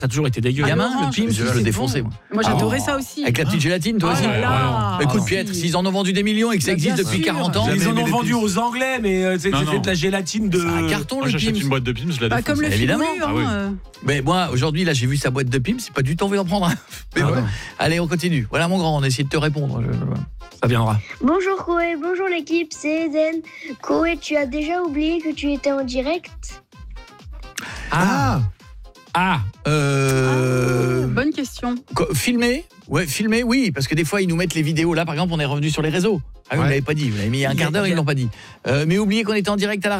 Ça a toujours été dégueu. Gamin, l'orange, le Pim's, c'est je le bon. défonçais. Moi. Moi, j'adorais ça aussi. Avec la petite gélatine, toi aussi. là là. Écoute, Ah, Pietre, si. s'ils en ont vendu des millions et que ça Bah, existe bien depuis sûr. 40 ans, Ils en ont les vendu Pim's. aux Anglais, mais c'était de la gélatine de. c'est un carton Moi, le j'achète Pim's. une boîte de Pim's, je la Bah, défonce. comme le Évidemment. figolu, Ah oui. Mais moi, aujourd'hui, là, j'ai vu sa boîte de Pim's, j'ai pas du tout envie d'en prendre un. Mais ouais. Allez, on continue. Voilà mon grand, on essaie de te répondre. Ça viendra. Bonjour Koé, bonjour l'équipe, c'est Eden. Koé, tu as déjà oublié que tu étais en direct? Bonne question. Filmer? Ouais, filmer, oui, parce que des fois, ils nous mettent les vidéos. Là, par exemple, on est revenu sur les réseaux. Ah oui, vous l'avez pas dit, vous l'avez mis un quart d'heure, ils l'ont pas dit. Mais oubliez qu'on était en direct à la